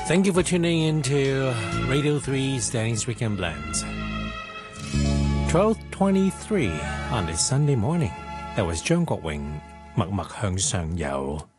Thank you for tuning into Radio 3's Danny's Weekend Blends. 12:23 on this Sunday morning. That was 張國榮默默向上游.